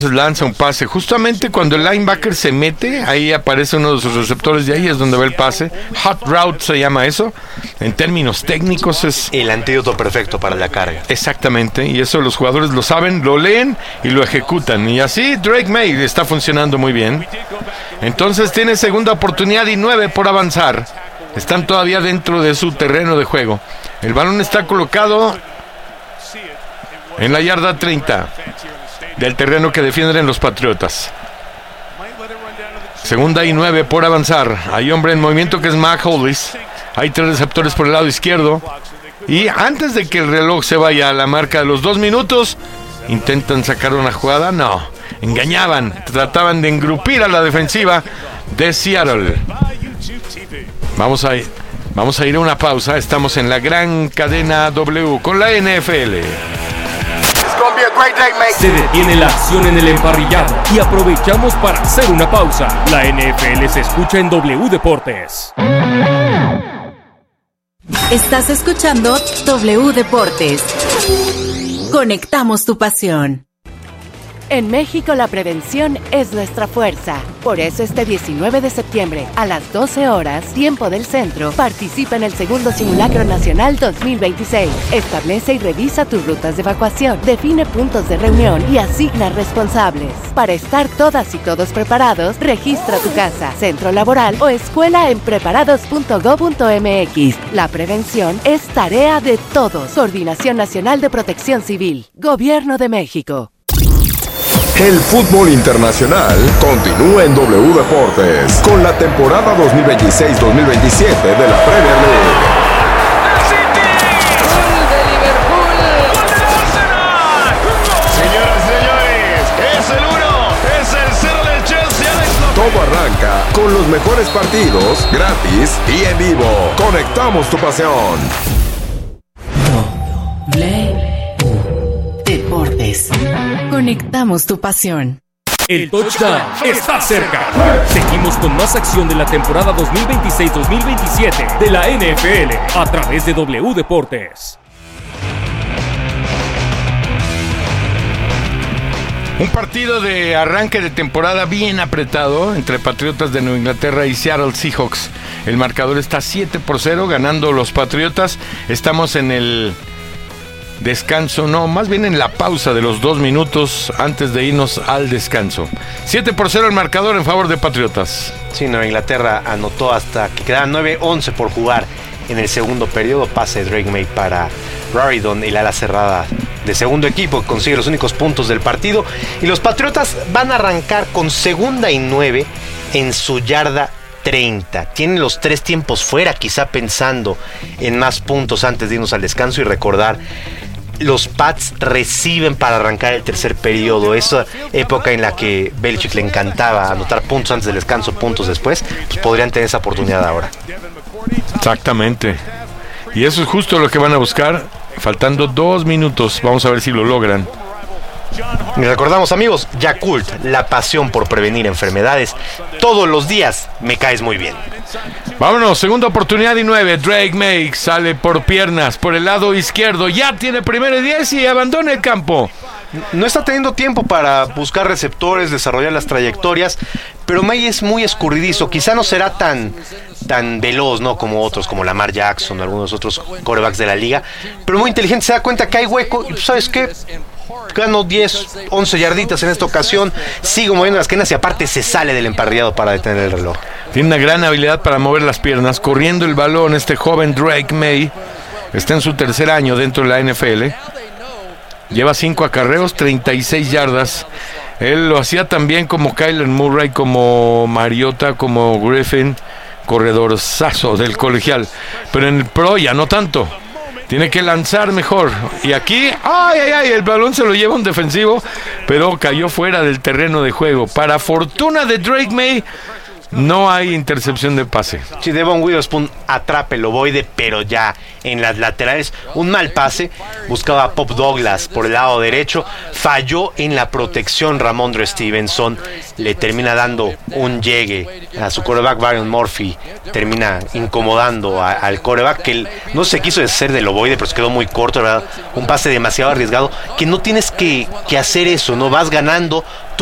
lanza un pase. Justamente cuando el linebacker se mete, ahí aparece uno de sus receptores, de ahí es donde va el pase. Hot route se llama eso. En términos técnicos es el antídoto perfecto para la carga. Exactamente, y eso los jugadores lo saben, lo leen y lo ejecutan. Y así Drake Maye está funcionando muy bien. Entonces tiene segunda oportunidad y 9 por avanzar. Están todavía dentro de su terreno de juego. El balón está colocado en la yarda 30 del terreno que defienden los Patriotas. Segunda y 9 por avanzar. Hay hombre en movimiento que es Mac Hollis. Hay 3 receptores por el lado izquierdo. Y antes de que el reloj se vaya a la marca de los 2 minutos, intentan sacar una jugada. No, engañaban. Trataban de engrupir a la defensiva de Seattle. Vamos a ir a una pausa. Estamos en la gran cadena W con la NFL. Se detiene la acción en el emparrillado y aprovechamos para hacer una pausa. La NFL se escucha en W Deportes. Estás escuchando W Deportes. Conectamos tu pasión. En México la prevención es nuestra fuerza. Por eso este 19 de septiembre a las 12 horas, tiempo del centro, participa en el segundo Simulacro Nacional 2026. Establece y revisa tus rutas de evacuación, define puntos de reunión y asigna responsables. Para estar todas y todos preparados, registra tu casa, centro laboral o escuela en preparados.go.mx. La prevención es tarea de todos. Coordinación Nacional de Protección Civil. Gobierno de México. El fútbol internacional continúa en W Deportes con la temporada 2026-2027 de la Premier League. Señoras y señores, es el 1, es el 0 del Chelsea. Todo arranca con los mejores partidos, gratis y en vivo. Conectamos tu pasión. Deportes. Conectamos tu pasión. El touchdown está cerca. Seguimos con más acción de la temporada 2026-2027 de la NFL a través de W Deportes. Un partido de arranque de temporada bien apretado entre Patriotas de Nueva Inglaterra y Seattle Seahawks. El marcador está 7-0 ganando los Patriotas. Estamos en el descanso, no, más bien en la pausa de los 2 minutos antes de irnos al descanso. 7-0 el marcador en favor de Patriotas. Sí, Nueva Inglaterra anotó hasta que quedaban 9-11 por jugar en el segundo periodo. Pase de Drake Maye para Raridon, el ala cerrada de segundo equipo, que consigue los únicos puntos del partido. Y los Patriotas van a arrancar con segunda y 9 en su yarda 30. Tienen los 3 tiempos fuera, quizá pensando en más puntos antes de irnos al descanso. Y recordar, los Pats reciben para arrancar el tercer periodo. Esa época en la que Belichick le encantaba anotar puntos antes del descanso, puntos después, pues podrían tener esa oportunidad ahora. Exactamente. Y eso es justo lo que van a buscar. Faltando 2 minutos. Vamos a ver si lo logran. Y recordamos, amigos, Yakult, la pasión por prevenir enfermedades. Todos los días me caes muy bien. Vámonos, segunda oportunidad y 9. Drake Maye sale por piernas, por el lado izquierdo. Ya tiene primero y 10 y abandona el campo. No está teniendo tiempo para buscar receptores, desarrollar las trayectorias, pero Maye es muy escurridizo. Quizá no será tan veloz, ¿no?, como otros, como Lamar Jackson o algunos otros quarterbacks de la liga, pero muy inteligente. Se da cuenta que hay hueco y, ¿sabes qué? Gano 10, 11 yarditas en esta ocasión, sigo moviendo las cadenas y aparte se sale del emparrillado para detener el reloj. Tiene una gran habilidad para mover las piernas, corriendo el balón. Este joven Drake Maye está en su tercer año dentro de la NFL. Lleva 5 acarreos, 36 yardas. Él lo hacía también como Kyler Murray, como Mariota, como Griffin, corredorzazo del colegial. Pero en el pro ya no tanto. Tiene que lanzar mejor. Y aquí, el balón se lo lleva un defensivo, pero cayó fuera del terreno de juego. Para fortuna de Drake Maye, No hay intercepción de pase. Sí, Devon Witherspoon atrapa el ovoide, pero ya en las laterales. Un mal pase. Buscaba a Pop Douglas por el lado derecho. Falló en la protección Ramondre Stevenson. Le termina dando un llegue a su quarterback Byron Murphy. Termina incomodando al quarterback, que no se quiso deshacer del ovoide, pero se quedó muy corto, ¿verdad? Un pase demasiado arriesgado, que no tienes que hacer eso, ¿no? Vas ganando.